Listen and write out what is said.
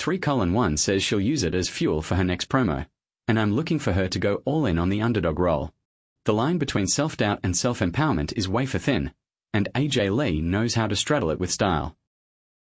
3:1 says she'll use it as fuel for her next promo, and I'm looking for her to go all in on the underdog role. The line between self-doubt and self-empowerment is wafer thin, and AJ Lee knows how to straddle it with style.